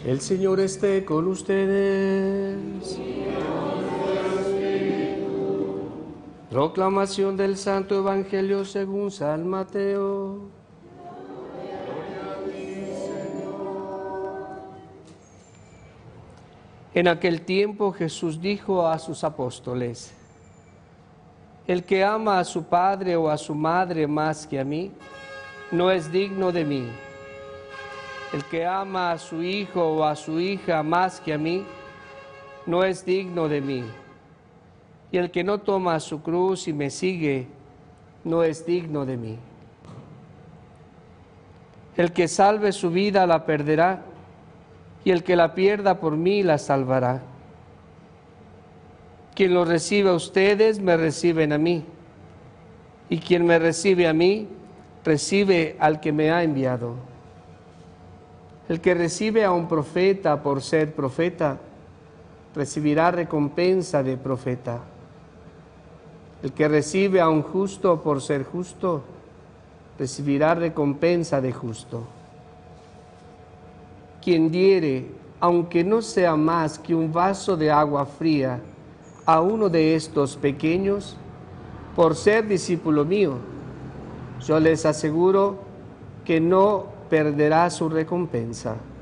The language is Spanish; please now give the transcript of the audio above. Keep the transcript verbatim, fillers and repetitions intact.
El Señor esté con ustedes. Proclamación del Santo Evangelio según San Mateo. En aquel tiempo Jesús dijo a sus apóstoles: el que ama a su padre o a su madre más que a mí, no es digno de mí. El que ama a su hijo o a su hija más que a mí, no es digno de mí. Y el que no toma su cruz y me sigue, no es digno de mí. El que salve su vida la perderá, y el que la pierda por mí la salvará. Quien lo recibe a ustedes, me reciben a mí, y quien me recibe a mí, recibe al que me ha enviado. El que recibe a un profeta por ser profeta, recibirá recompensa de profeta. El que recibe a un justo por ser justo, recibirá recompensa de justo. Quien diere, aunque no sea más que un vaso de agua fría, a uno de estos pequeños, por ser discípulo mío, yo les aseguro que no perderá su recompensa.